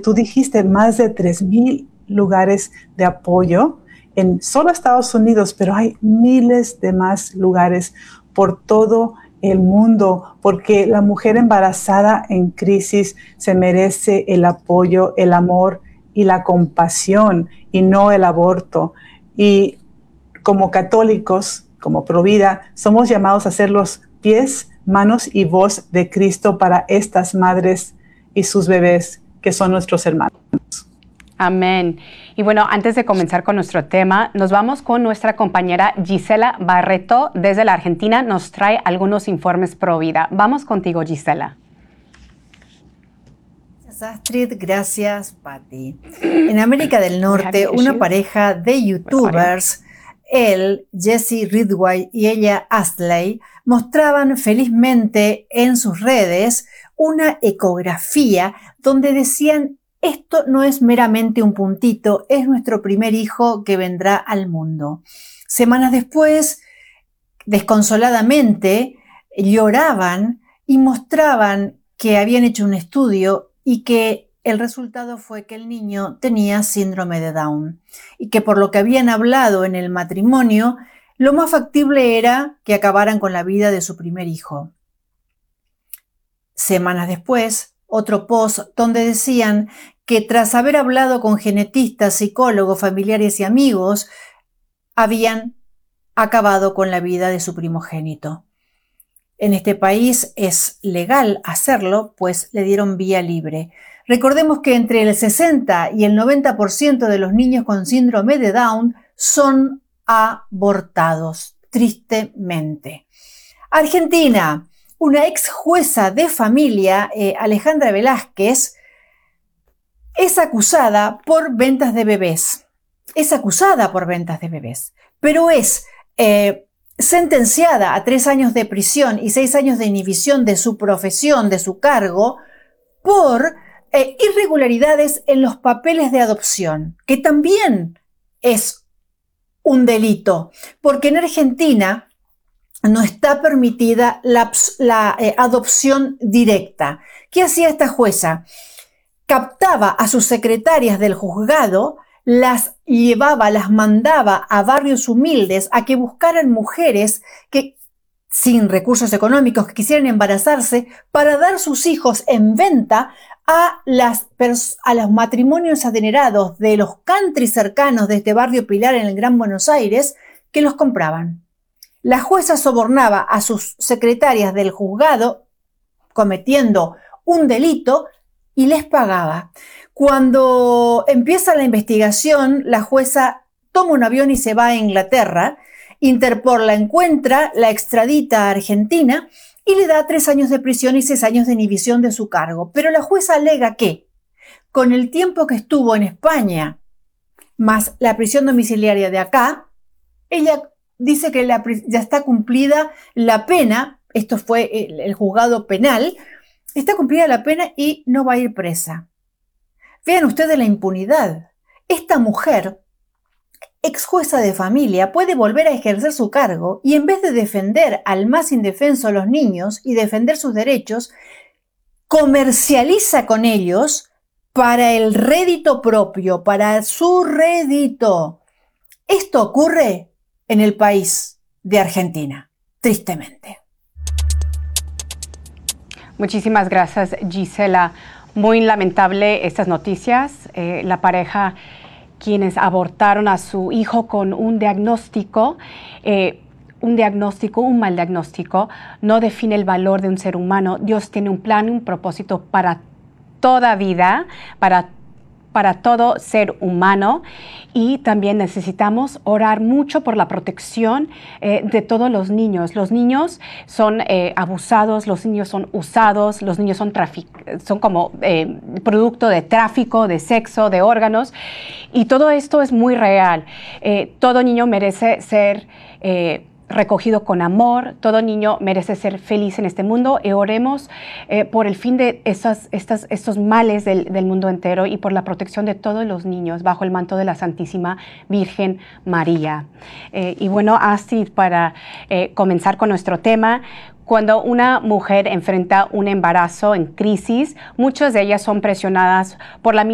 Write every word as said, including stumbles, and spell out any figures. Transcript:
tú dijiste, más de tres mil lugares de apoyo en solo Estados Unidos, pero hay miles de más lugares por todo el mundo, porque la mujer embarazada en crisis se merece el apoyo, el amor y la compasión, y no el aborto. Y como católicos, como Provida, somos llamados a ser los pies, manos y voz de Cristo para estas madres y sus bebés, que son nuestros hermanos. Amén. Y bueno, antes de comenzar con nuestro tema, nos vamos con nuestra compañera Gisela Barreto desde la Argentina. Nos trae algunos informes pro vida. Vamos contigo, Gisela. Gracias, Astrid. Gracias, Patti. En América del Norte, una pareja de youtubers, él, Jesse Ridgway, y ella, Astley, mostraban felizmente en sus redes una ecografía donde decían: esto no es meramente un puntito, es nuestro primer hijo que vendrá al mundo. Semanas después, desconsoladamente, lloraban y mostraban que habían hecho un estudio y que el resultado fue que el niño tenía síndrome de Down y que por lo que habían hablado en el matrimonio, lo más factible era que acabaran con la vida de su primer hijo. Semanas después, otro post donde decían que tras haber hablado con genetistas, psicólogos, familiares y amigos, habían acabado con la vida de su primogénito. En este país es legal hacerlo, pues le dieron vía libre. Recordemos que entre el sesenta y el noventa por ciento de los niños con síndrome de Down son abortados, tristemente. Argentina, una ex jueza de familia, eh, Alejandra Velázquez, es acusada por ventas de bebés. Es acusada por ventas de bebés, pero es eh, sentenciada a tres años de prisión y seis años de inhibición de su profesión, de su cargo, por eh, irregularidades en los papeles de adopción, que también es un delito, porque en Argentina no está permitida la, la eh, adopción directa. ¿Qué hacía esta jueza? Captaba a sus secretarias del juzgado, las llevaba, las mandaba a barrios humildes a que buscaran mujeres que, sin recursos económicos, que quisieran embarazarse para dar sus hijos en venta a, las, a los matrimonios adinerados de los country cercanos de este barrio Pilar en el Gran Buenos Aires, que los compraban. La jueza sobornaba a sus secretarias del juzgado cometiendo un delito y les pagaba. Cuando empieza la investigación, la jueza toma un avión y se va a Inglaterra. Interpol la encuentra, la extradita a Argentina y le da tres años de prisión y seis años de inhibición de su cargo. Pero la jueza alega que, con el tiempo que estuvo en España, más la prisión domiciliaria de acá, ella dice que la, ya está cumplida la pena, esto fue el, el juzgado penal, está cumplida la pena y no va a ir presa. Vean ustedes la impunidad. Esta mujer, ex jueza de familia, puede volver a ejercer su cargo y en vez de defender al más indefenso, los niños, y defender sus derechos, comercializa con ellos para el rédito propio, para su rédito. Esto ocurre en el país de Argentina, tristemente. Muchísimas gracias, Gisela. Muy lamentable estas noticias. Eh, la pareja, quienes abortaron a su hijo con un diagnóstico, eh, un diagnóstico, un mal diagnóstico, no define el valor de un ser humano. Dios tiene un plan, un propósito para toda vida, para para todo ser humano, y también necesitamos orar mucho por la protección eh, de todos los niños. Los niños son eh, abusados, los niños son usados, los niños son, son como eh, producto de tráfico, de sexo, de órganos, y todo esto es muy real. Eh, todo niño merece ser eh, recogido con amor, todo niño merece ser feliz en este mundo, y oremos eh, por el fin de esas, estas, estos males del, del mundo entero y por la protección de todos los niños bajo el manto de la Santísima Virgen María. Eh, y bueno, así para eh, comenzar con nuestro tema, cuando una mujer enfrenta un embarazo en crisis, muchas de ellas son presionadas por la